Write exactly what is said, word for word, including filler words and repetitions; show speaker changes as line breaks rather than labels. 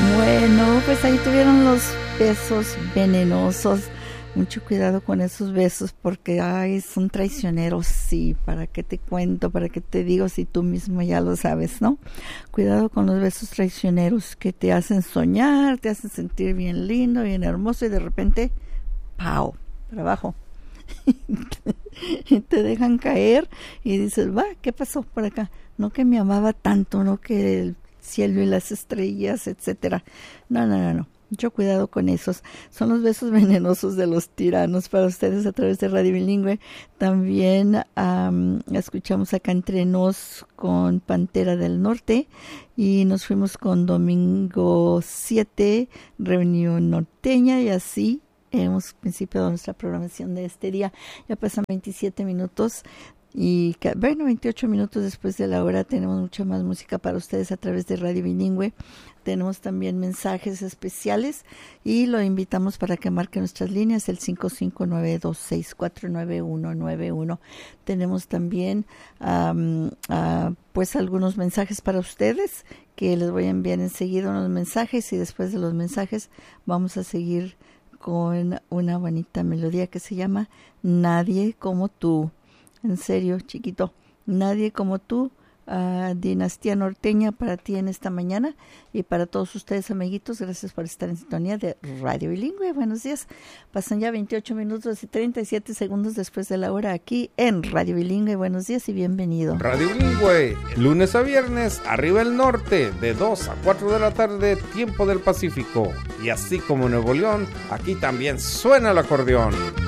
Bueno, pues ahí tuvieron los besos venenosos. Mucho cuidado con esos besos porque, ay, son traicioneros, sí. ¿Para qué te cuento? ¿Para qué te digo si tú mismo ya lo sabes, no? Cuidado con los besos traicioneros que te hacen soñar, te hacen sentir bien lindo, bien hermoso y de repente, ¡pau!, para abajo. Y te dejan caer y dices, va, ¿qué pasó por acá? No que me amaba tanto, no que el cielo y las estrellas, etcétera. No, no, no, no. Mucho cuidado con esos. Son los besos venenosos de los tiranos para ustedes a través de Radio Bilingüe. También um, escuchamos acá Entre Nos con Pantera del Norte y nos fuimos con Domingo siete, Reunión Norteña, y así hemos principiado nuestra programación de este día. Ya pasan veintisiete minutos. Y bueno, veintiocho minutos después de la hora tenemos mucha más música para ustedes a través de Radio Bilingüe. Tenemos también mensajes especiales y lo invitamos para que marque nuestras líneas, el cinco cinco nueve dos seis cuatro nueve uno nueve uno. Tenemos también um, uh, pues algunos mensajes para ustedes que les voy a enviar enseguida unos mensajes, y después de los mensajes vamos a seguir con una bonita melodía que se llama Nadie como tú. En serio, chiquito, nadie como tú, uh, Dinastía Norteña para ti en esta mañana, y para todos ustedes, amiguitos, gracias por estar en sintonía de Radio Bilingüe. Buenos días. Pasan ya veintiocho minutos y treinta y siete segundos después de la hora aquí en Radio Bilingüe. Buenos días y bienvenido.
Radio Bilingüe, lunes a viernes, arriba el norte, de dos a cuatro de la tarde, tiempo del Pacífico. Y así como Nuevo León, aquí también suena el acordeón.